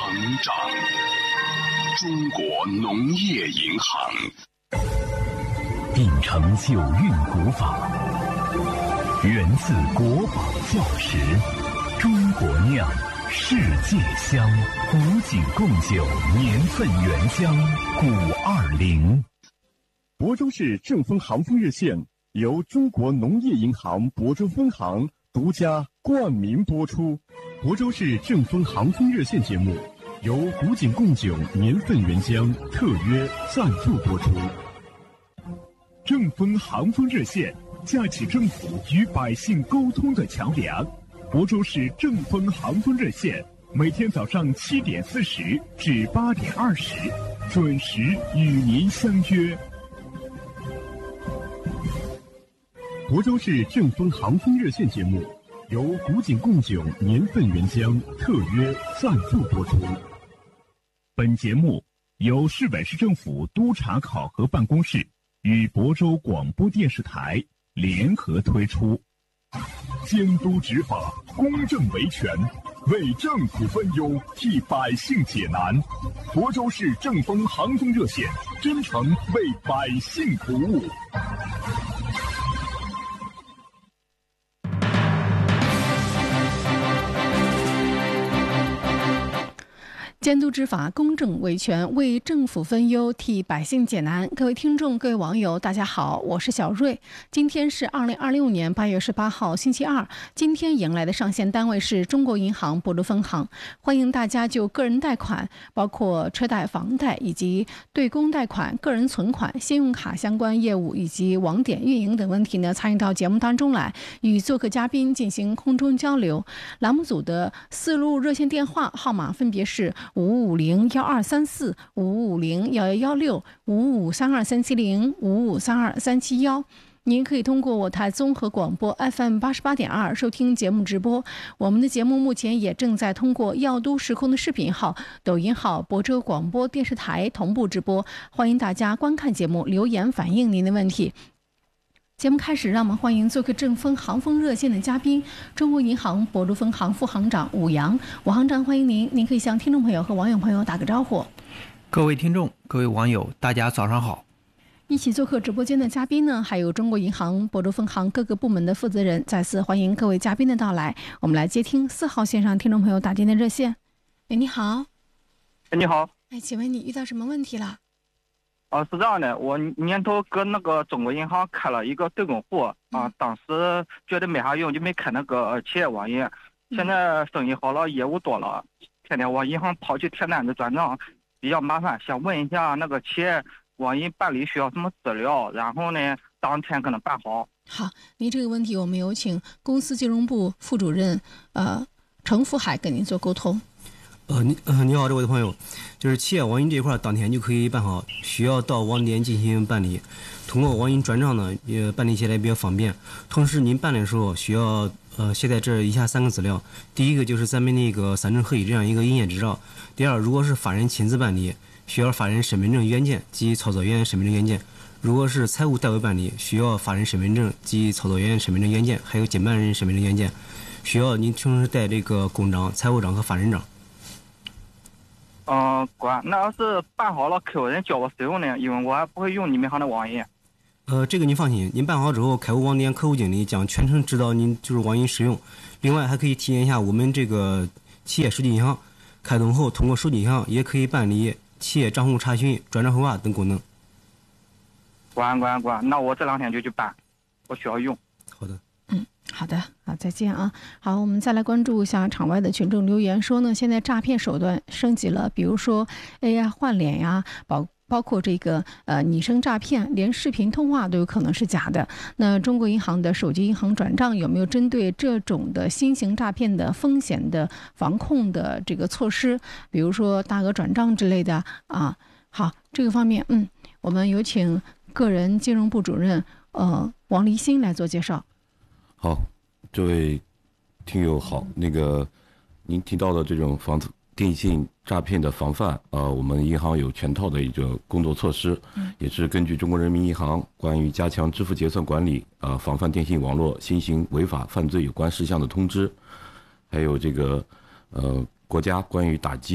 长，中国农业银行。 秉承九韵古法，源自国宝教识，中国酿，世界香，古井贡酒，年份原浆520。 亳州市正丰行风热线由中国农业银行亳州分行独家冠名播出。亳州市正丰行风热线节目由古井贡酒年份原浆特约赞助播出。正丰行风热线架起政府与百姓沟通的桥梁。亳州市正丰行风热线每天早上7点40至8点20准时与您相约。亳州市正丰行风热线节目由古井贡酒年份原浆特约赞助播出。本节目由市委市政府督查考核办公室与亳州广播电视台联合推出。监督执法，公正维权，为政府分忧，替百姓解难。亳州市正丰行风热线真诚为百姓服务。 监督执法，公正维权，为政府分忧，替百姓解难。各位听众，各位网友，大家好，我是小瑞。今天是2026年8月18号，星期二。今天迎来的上线单位是中国银行亳州分行。欢迎大家就个人贷款，包括车贷、房贷以及对公贷款、个人存款、信用卡相关业务以及网点运营等问题呢，参与到节目当中来，与做客嘉宾进行空中交流。栏目组的4路热线电话号码分别是55501234、55501116、55323705、55323771。您可以通过我台综合广播 FM 88.2收听节目直播。我们的节目目前也正在通过耀都时空的视频号、抖音号、亳州广播电视台同步直播，欢迎大家观看节目，留言反映您的问题。节目开始，让我们欢迎做客正丰行风热线的嘉宾，中国银行亳州分行副行长武阳。武行长，欢迎您，您可以向听众朋友和网友朋友打个招呼。 各位听众，各位网友，大家早上好。 一起做客直播间的嘉宾呢，还有中国银行亳州分行各个部门的负责人。再次欢迎各位嘉宾的到来，我们来接听4号线上听众朋友打进的热线。哎，你好。 你好。 哎，请问你遇到什么问题了？ 是这样的，我年头跟那个中国银行开了一个对公户啊，当时觉得没啥用，就没开那个企业网银。现在生意好了，业务多了，天天往银行跑去填单子转账，比较麻烦。想问一下，那个企业网银办理需要什么资料？然后呢，当天可能办好。 好，您这个问题我们有请公司金融部副主任程福海跟您做沟通。 你好，这位朋友，就是企业网银这一块当天就可以办好，需要到网点进行办理。通过网银转账呢，也办理起来比较方便。同时，您办理的时候需要携带这以下3个资料。第一个就是咱们那个3证合一这样一个营业执照。第二，如果是法人亲自办理，需要法人身份证原件及操作员身份证原件。如果是财务代为办理，需要法人身份证及操作员身份证原件，还有经办人身份证原件。需要您同时带这个公章、财务章和法人章。 管那要是办好了，客户人教我使用呢，因为我还不会用你们行的网银。 这个您放心，您办好之后，开户网点客户经理将全程指导您就是网银使用。另外还可以体验一下我们这个企业手机银行，开通后通过手机银行也可以办理企业账户查询、转账绘画等功能。 管，那我这2天就去办，我需要用。 好的。 好的，好，再见啊。好，我们再来关注一下场外的群众留言说呢，现在诈骗手段升级了，比如说 AI 换脸呀，包括这个拟声诈骗，连视频通话都有可能是假的。那中国银行的手机银行转账有没有针对这种的新型诈骗的风险的防控的这个措施？比如说大额转账之类的啊？好，这个方面，我们有请个人金融部主任王黎新来做介绍。 好，这位听友好，那个您提到的这种电信诈骗的防范，我们银行有全套的一个工作措施，也是根据中国人民银行关于加强支付结算管理，防范电信网络新型违法犯罪有关事项的通知，还有这个国家关于打击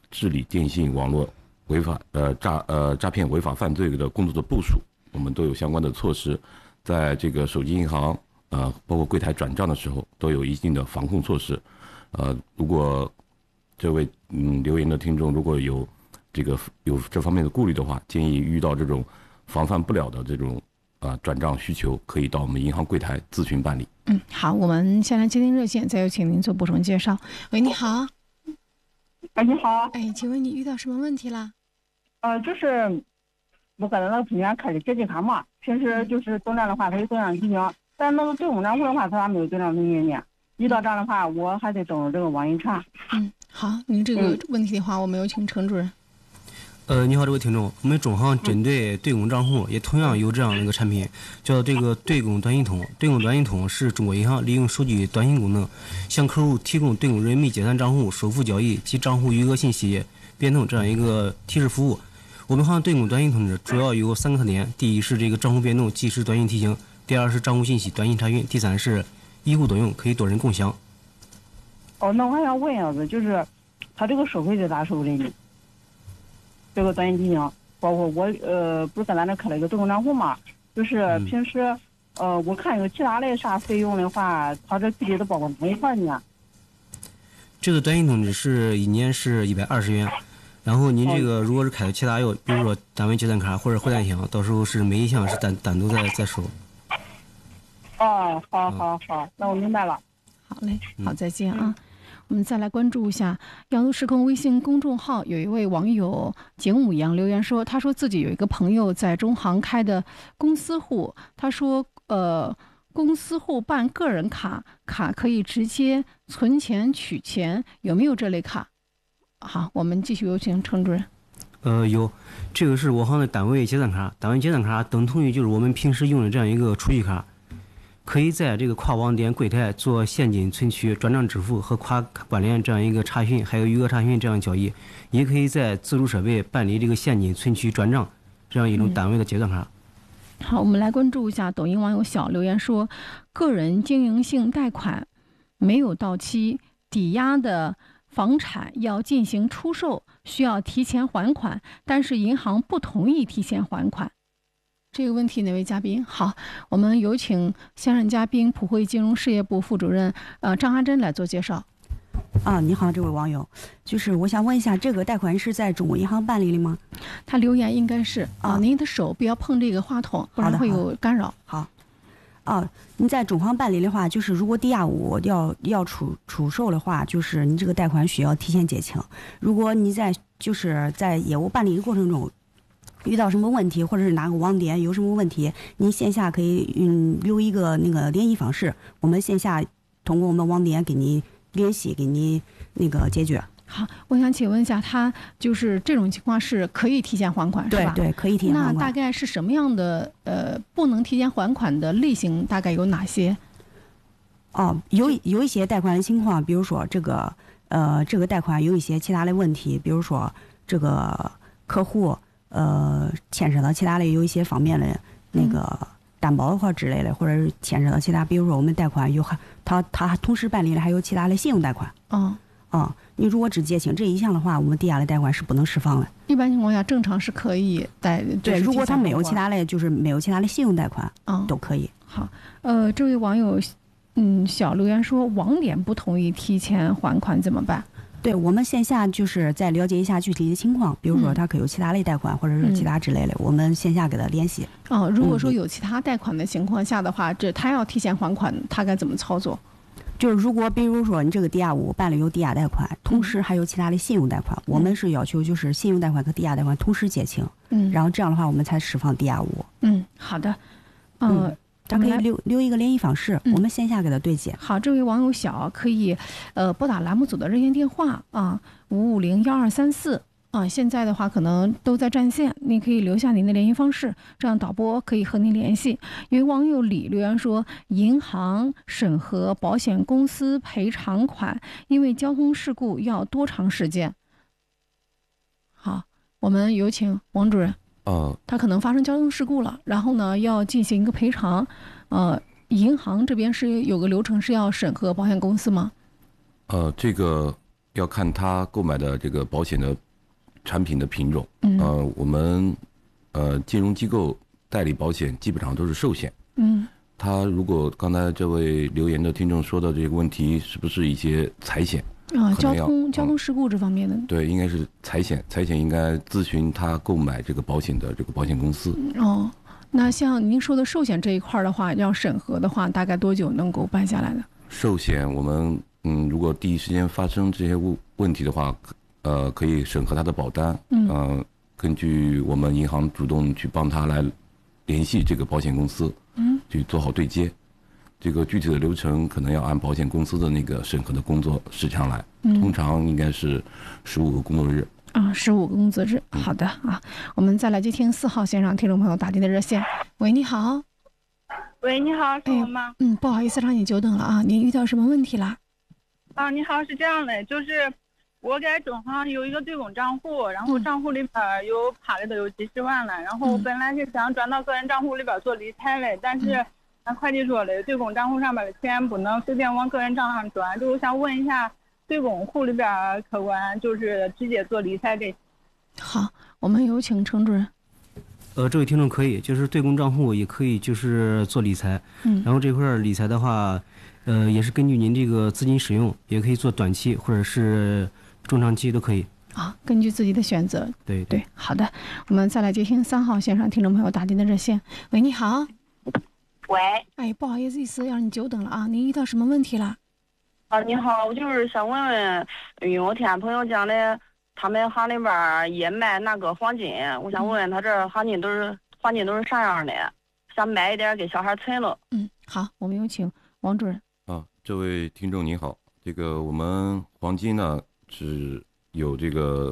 治理电信网络违法诈骗违法犯罪的工作的部署，我们都有相关的措施，在这个手机银行包括柜台转账的时候都有一定的防控措施。如果这位留言的听众如果有这方面的顾虑的话，建议遇到这种防范不了的这种转账需求，可以到我们银行柜台咨询办理。 好，我们先来接听热线，再有请您做补充介绍。喂，你好。 你好。 请问你遇到什么问题啦？ 就是我搁那个平台开的借记卡嘛，平时就是动账的话，它有动账提醒，但那个对公账户的话，它没有动账提醒呢。遇到这样的话，我还得登录这个网银查。 好，您这个问题的话，我们有请程主任。 你好，这位听众，我们中行针对对公账户也同样有这样的一个产品，叫这个对公短信通。对公短信通是中国银行利用数据短信功能，向客户提供对公人民币结算账户、收付交易及账户余额信息变动这样一个提示服务。我们行对公短信通知主要有3个特点：第一是这个账户变动即时短信提醒；第二是账户信息短信查询；第三是一户多用，可以多人共享。 那我还想问一下子，就是他这个收费是咋收的呢？这个短信提醒，包括我不是在咱这开了一个对公账户嘛，就是平时我看有其他的啥费用的话，他这具体都包括哪一块呢？ 这个短信通知是1年是120元，然后您这个如果是开的其他药，比如说单位结算卡或者回单箱，到时候是每一项是单独再收。 好，那我明白了。 好嘞，好，再见啊。我们再来关注一下羊都时空微信公众号，有一位网友景武阳留言说，他说自己有一个朋友在中行开的公司户，他说公司户办个人卡可以直接存钱取钱，有没有这类卡？好，我们继续有请程主任。 有，这个是我行的单位结算卡，单位结算卡等同于就是我们平时用的这样一个储蓄卡。可以在这个跨网点柜台做现金存取、转账支付和跨关联这样一个查询，还有余额查询这样交易，也可以在自主设备办理这个现金存取、转账这样一种单位的结算卡。 好，我们来关注一下抖音网友小留言说，个人经营性贷款没有到期，抵押的房产要进行出售，需要提前还款，但是银行不同意提前还款。这个问题哪位嘉宾？好，我们有请现任嘉宾普惠金融事业部副主任张阿珍来做介绍。 你好，这位网友，就是我想问一下，这个贷款是在中国银行办理的吗？ 他留言应该是您的手不要碰这个话筒，不然会有干扰。 好。您在中行办理的话，就是如果抵押物要出售的话，就是你这个贷款需要提前结清。如果你在业务办理的过程中遇到什么问题，或者是哪个网点有什么问题，您线下可以留一个那个联系方式，我们线下通过我们网点给你联系，给你那个解决。 好，我想请问一下，他就是这种情况是可以提前还款，是吧？ 对，可以提前还款。 那大概是什么样的不能提前还款的类型大概有哪些？ 有一些贷款的情况，比如说这个贷款有一些其他的问题，比如说这个客户牵扯到其他的有一些方面的那个担保或之类的，或者是牵扯到其他，比如说我们贷款有他同时办理了还有其他的信用贷款。你如果只结清这一项的话，我们抵押的贷款是不能释放的。 一般情况下，正常是可以对，如果他没有其他的，就是没有其他的信用贷款，都可以。 好，这位网友小留言说，网点不同意提前还款怎么办？ 对，我们线下就是再了解一下具体的情况，比如说他可有其他的贷款，或者是其他之类的，我们线下给他联系。 如果说有其他贷款的情况下的话，他要提前还款，他该怎么操作？ 就是如果比如说你这个抵押物办了有抵押贷款，同时还有其他的信用贷款，我们是要求就是信用贷款和抵押贷款同时结清，然后这样的话我们才释放抵押物。 好的， 他可以留一个联系方式，我们线下给他对接。 好，这位网友小可以拨打栏目组的热线电话5501234。现在的话可能都在占线，您可以留下您的联系方式，这样导播可以和您联系。有网友李留言说，银行审核保险公司赔偿款，因为交通事故要多长时间？好，我们有请王主任。他可能发生交通事故了，然后呢要进行一个赔偿，银行这边是有个流程是要审核保险公司吗？ 这个要看他购买的这个保险的产品的品种。我们金融机构代理保险基本上都是寿险。他如果刚才这位留言的听众说的这个问题，是不是一些财险？ 交通事故这方面的？ 对，应该是财险。财险应该咨询他购买这个保险的这个保险公司。 那像您说的寿险这一块的话，要审核的话，大概多久能够办下来的？ 寿险我们如果第一时间发生这些问题的话，可以审核他的保单。根据我们银行主动去帮他来联系这个保险公司。去做好对接，这个具体的流程可能要按保险公司的那个审核的工作时长来，通常应该是15个工作日。 15个工作日。好的啊，我们再来接听4号线上听众朋友打进的热线。喂，你好。 喂，你好，是我吗？ 不好意思让你久等了啊，您遇到什么问题了？ 你好，是这样的，就是我在中行有一个对公账户，然后账户里边有趴的都有几十万了，然后我本来是想转到个人账户里边做理财的，但是会计说了，对公账户上面的钱不能随便往个人账上转，就想问一下对公户里边客观就是直接做理财这。 好，我们有请程主任。 这位听众可以，就是对公账户也可以就是做理财，然后这块理财的话，也是根据您这个资金使用，也可以做短期或者是中长期都可以。 根据自己的选择。 对， 好的，我们再来接听3号线上听众朋友打进的热线。喂，你好。 喂。 不好意思让你久等了啊，您遇到什么问题了？ 你好，我就是想问问，因为我听朋友讲的，他们行里边也卖那个黄金，我想问问他这黄金都是啥样的，想买一点给小孩存了。 好，我们有请王主任。 这位听众您好，这个我们黄金呢是有这个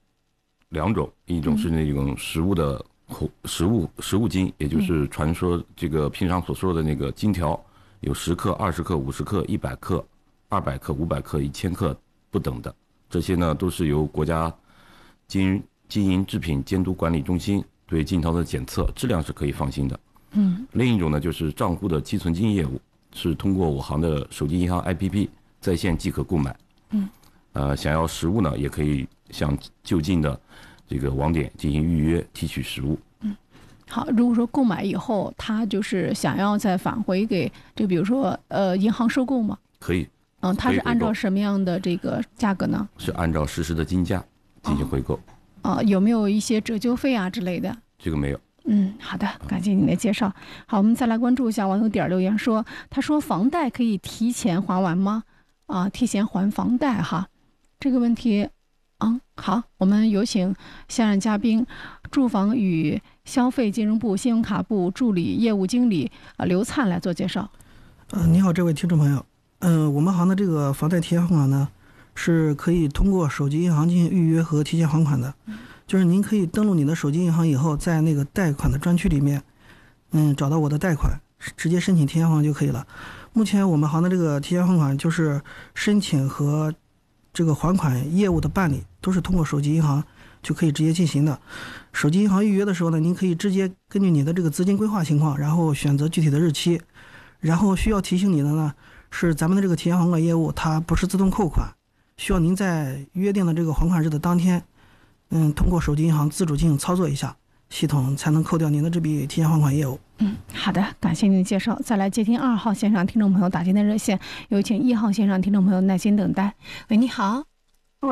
2种，一种是那种实物金，也就是传说这个平常所说的那个金条，有10克、20克、50克、100克、200克、500克、1000克不等的，这些呢都是由国家金银制品监督管理中心对金条的检测，质量是可以放心的。另一种呢就是账户的积存金业务，是通过我行的手机银行 APP 在线即可购买。想要实物呢，也可以向就近的这个网点进行预约提取实物。 好，如果说购买以后，他就是想要再返回给这，比如说银行收购吗？ 可以。 他是按照什么样的这个价格呢？ 是按照实时的金价进行回购。 有没有一些折旧费啊之类的？这个没有。 好的，感谢您的介绍。好，我们再来关注一下网友点留言说，他说房贷可以提前还完吗？提前还房贷哈，这个问题，好，我们有请下任嘉宾，住房与消费金融部信用卡部助理业务经理刘灿来做介绍。 你好，这位听众朋友，我们行的这个房贷提前还款呢，是可以通过手机银行进行预约和提前还款的。就是您可以登录你的手机银行以后，在那个贷款的专区里面，找到我的贷款，直接申请提前还款就可以了。目前我们行的这个提前还款，就是申请和这个还款业务的办理都是通过手机银行就可以直接进行的。手机银行预约的时候呢，您可以直接根据你的这个资金规划情况，然后选择具体的日期。然后需要提醒你的呢，是咱们的这个提前还款业务它不是自动扣款，需要您在约定的这个还款日的当天，通过手机银行自主进行操作一下，系统才能扣掉您的这笔提前还款业务。 好的，感谢您的介绍。再来接听2号线上听众朋友打进的热线，有请1号线上听众朋友耐心等待。喂，你好。